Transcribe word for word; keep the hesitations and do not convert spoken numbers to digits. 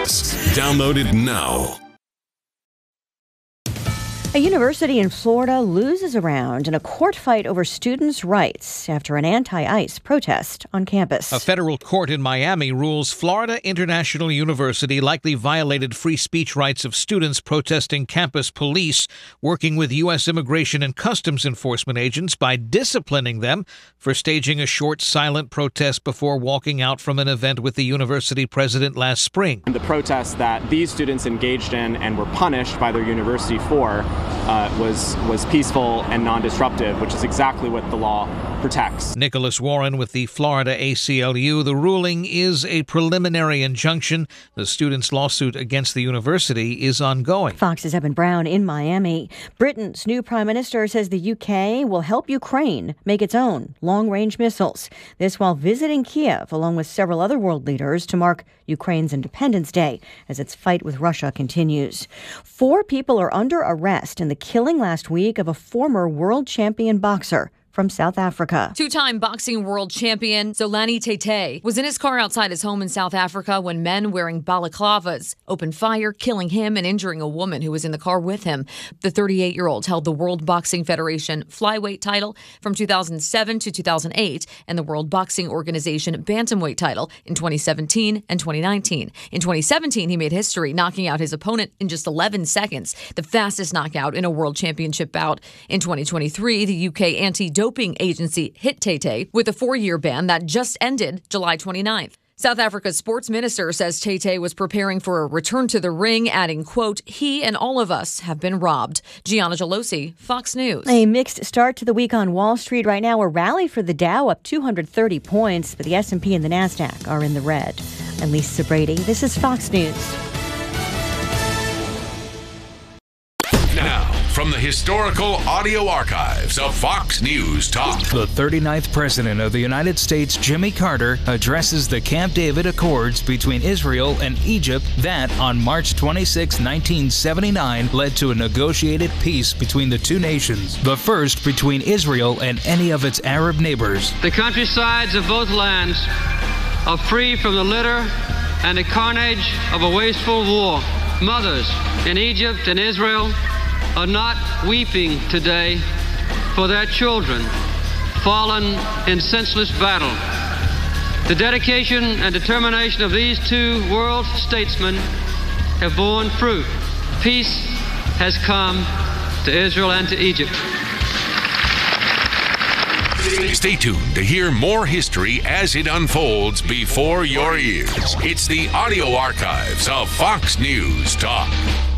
Fox. Download it now. A university in Florida loses a round in a court fight over students' rights after an anti-ICE protest on campus. A federal court in Miami rules Florida International University likely violated free speech rights of students protesting campus police, working with U S Immigration and Customs Enforcement agents by disciplining them for staging a short, silent protest before walking out from an event with the university president last spring. The protest that these students engaged in and were punished by their university for Uh, was was peaceful and non-disruptive, which is exactly what the law protects. Nicholas Warren with the Florida A C L U. The ruling is a preliminary injunction. The students' lawsuit against the university is ongoing. Fox's Evan Brown in Miami. Britain's new prime minister says the U K will help Ukraine make its own long-range missiles. This while visiting Kiev along with several other world leaders to mark Ukraine's Independence Day as its fight with Russia continues. Four people are under arrest in the killing last week of a former world champion boxer from South Africa. Two-time boxing world champion Zolani Tete was in his car outside his home in South Africa when men wearing balaclavas opened fire, killing him and injuring a woman who was in the car with him. The thirty-eight-year-old held the World Boxing Federation flyweight title from two thousand seven to two thousand eight and the World Boxing Organization bantamweight title in twenty seventeen and twenty nineteen. In twenty seventeen, he made history, knocking out his opponent in just eleven seconds, the fastest knockout in a world championship bout. In twenty twenty-three, the U K anti-doping Doping agency hit Tete with a four-year ban that just ended July twenty-ninth. South Africa's sports minister says Tete was preparing for a return to the ring, adding, quote, "He and all of us have been robbed." Gianna Gelosi, Fox News. A mixed start to the week on Wall Street right now. A rally for the Dow up two hundred thirty points, but the S and P and the NASDAQ are in the red. I'm Lisa Brady. This is Fox News. Now, from the historical audio archives of Fox News Talk. The thirty-ninth President of the United States, Jimmy Carter, addresses the Camp David Accords between Israel and Egypt that, on March twenty-sixth, nineteen seventy-nine, led to a negotiated peace between the two nations, the first between Israel and any of its Arab neighbors. The countrysides of both lands are free from the litter and the carnage of a wasteful war. Mothers in Egypt and Israel are not weeping today for their children fallen in senseless battle. The dedication and determination of these two world statesmen have borne fruit. Peace has come to Israel and to Egypt. Stay tuned to hear more history as it unfolds before your ears. It's the audio archives of Fox News Talk.